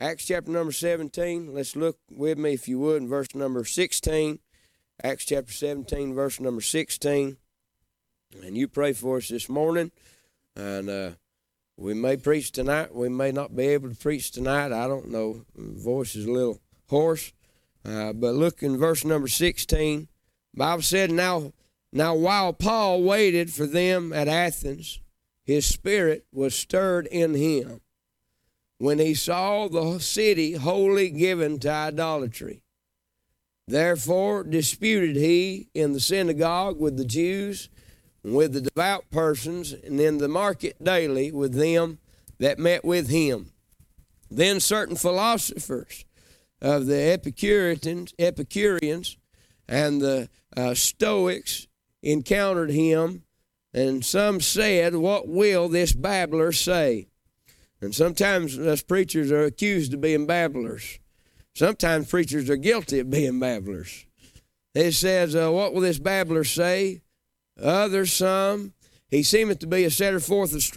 Acts chapter number 17. Let's look with me, if you would, in verse number 16. Acts chapter 17, verse number 16. And you pray for us this morning. And we may preach tonight. We may not be able to preach tonight. I don't know. My voice is a little hoarse. But look in verse number 16. The Bible said, Now while Paul waited for them at Athens, his spirit was stirred in him when he saw the city wholly given to idolatry. Therefore disputed he in the synagogue with the Jews, and with the devout persons, and in the market daily with them that met with him. Then certain philosophers of the Epicureans and the Stoics encountered him, and some said, What will this babbler say? And sometimes us preachers are accused of being babblers. Sometimes preachers are guilty of being babblers. It says, What will this babbler say? Others, some, he seemeth to be a setter forth of